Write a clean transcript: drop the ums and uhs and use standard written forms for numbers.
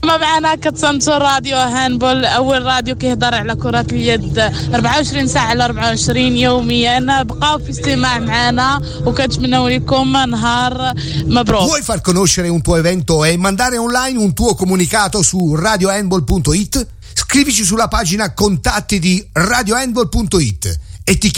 كما معنا كتصنتو راديو هاندبول أول راديو كيهضر على كرة اليد 24 ساعة على 24 يوميا. بقاو في استماع معنا وكنتمنوا لكم نهار مبروك. Vuoi far conoscere un tuo evento e mandare online un tuo comunicato su radiohandball.it? Scrivici sulla pagina contatti di radiohandball.it e ti chiamiamo